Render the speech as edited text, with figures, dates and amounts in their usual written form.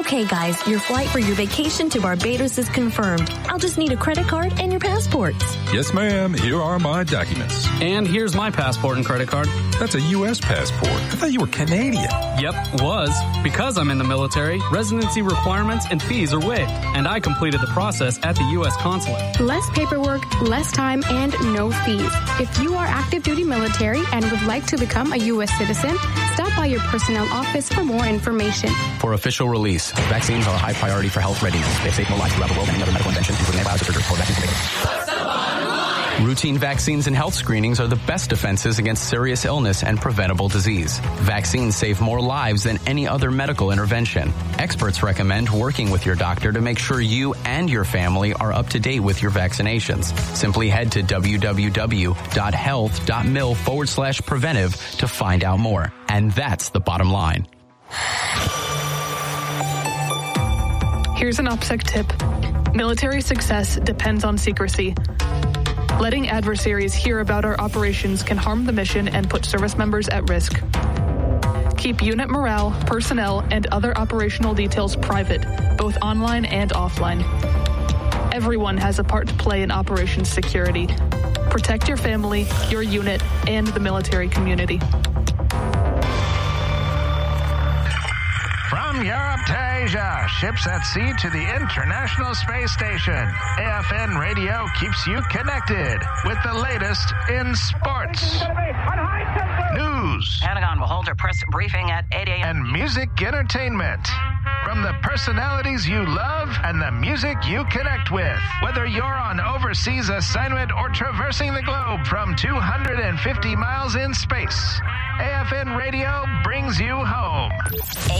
Okay, guys, your flight for your vacation to Barbados is confirmed. I'll just need a credit card and your passports. Yes, ma'am. Here are my documents. And here's my passport and credit card. That's a U.S. passport. I thought you were Canadian. Yep, was. Because I'm in the military, residency requirements and fees are waived, and I completed the process at the U.S. consulate. Less paperwork, less time, and no fees. If you are active duty military and would like to become a U.S. citizen, stop by your personnel office for more information. For official release, vaccines are a high priority for health readiness. They save more lives throughout the world than any other medical invention, including antibiotics or vaccines. Routine vaccines and health screenings are the best defenses against serious illness and preventable disease. Vaccines save more lives than any other medical intervention. Experts recommend working with your doctor to make sure you and your family are up to date with your vaccinations. Simply head to www.health.mil/preventive to find out more. And that's the bottom line. Here's an OPSEC tip. Military success depends on secrecy. Letting adversaries hear about our operations can harm the mission and put service members at risk. Keep unit morale, personnel, and other operational details private, both online and offline. Everyone has a part to play in operations security. Protect your family, your unit, and the military community. From Europe to Asia, ships at sea to the International Space Station, AFN Radio keeps you connected with the latest in sports, news, Pentagon will hold a press briefing at 8 a.m. and music entertainment. From the personalities you love and the music you connect with. Whether you're on overseas assignment or traversing the globe from 250 miles in space, AFN Radio brings you home.